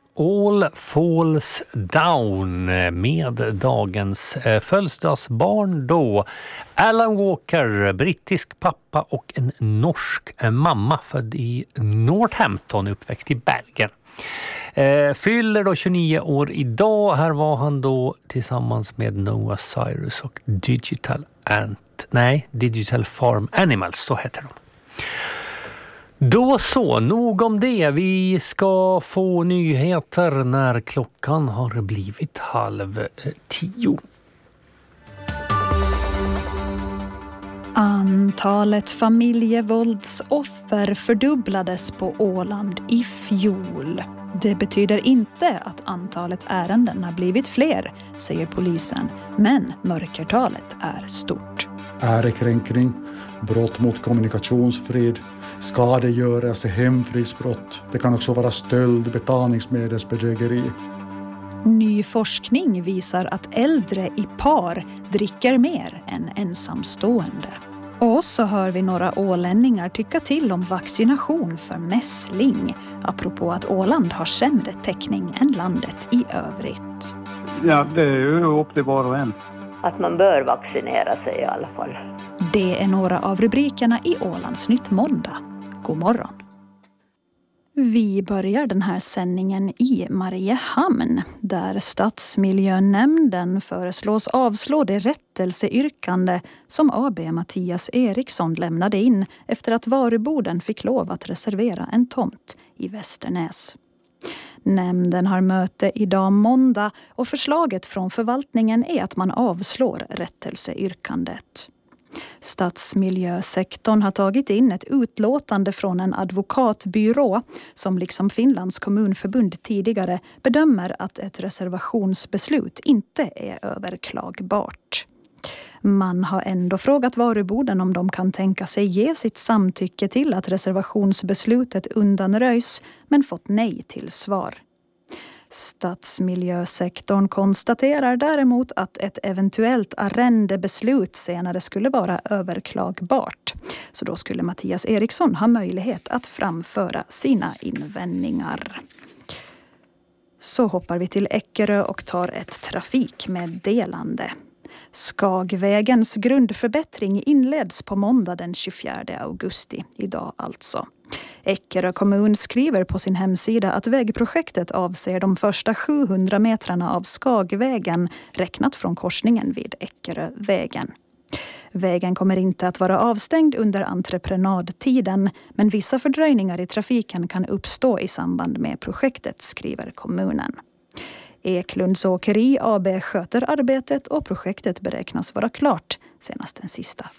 All Falls Down med dagens födelsedagsbarn då. Alan Walker, brittisk pappa och en norsk mamma, född i Northampton, uppväxt i Belgien. Fyller då 29 år idag. Här var han då tillsammans med Noah Cyrus och Digital Farm Animals, så heter de. Då så, nog om det. Vi ska få nyheter när klockan har blivit 9:30. Antalet familjevåldsoffer fördubblades på Åland i fjol. Det betyder inte att antalet ärenden har blivit fler, säger polisen, men mörkertalet är stort. Ärekränkning, brott mot kommunikationsfrid, skadegörelse, hemfridsbrott. Det kan också vara stöld, betalningsmedelsbedrägeri. Ny forskning visar att äldre i par dricker mer än ensamstående. Och så hör vi några ålänningar tycka till om vaccination för mässling, apropå att Åland har sämre täckning än landet i övrigt. Ja, det är ju upp till var och en. Att man bör vaccinera sig i alla fall. Det är några av rubrikerna i Ålandsnytt måndag. God morgon. Vi börjar den här sändningen i Mariehamn, där Stadsmiljönämnden föreslås avslå det rättelseyrkande som AB Mattias Eriksson lämnade in efter att Varuboden fick lov att reservera en tomt i Västernäs. Nämnden har möte idag måndag och förslaget från förvaltningen är att man avslår rättelseyrkandet. Stadsmiljösektorn har tagit in ett utlåtande från en advokatbyrå som liksom Finlands kommunförbund tidigare bedömer att ett reservationsbeslut inte är överklagbart. Man har ändå frågat Varuboden om de kan tänka sig ge sitt samtycke till att reservationsbeslutet undanröjs, men fått nej till svar. Stadsmiljösektorn konstaterar däremot att ett eventuellt arrendebeslut senare skulle vara överklagbart. Så då skulle Mattias Eriksson ha möjlighet att framföra sina invändningar. Så hoppar vi till Eckerö och tar ett trafikmeddelande. Skagvägens grundförbättring inleds på måndag den 24 augusti, idag alltså. Eckerö kommun skriver på sin hemsida att vägprojektet avser de första 700 metrarna av Skagvägen räknat från korsningen vid Eckerövägen. Vägen kommer inte att vara avstängd under entreprenadtiden, men vissa fördröjningar i trafiken kan uppstå i samband med projektet, skriver kommunen. Eklunds Åkeri AB sköter arbetet och projektet beräknas vara klart senast den sista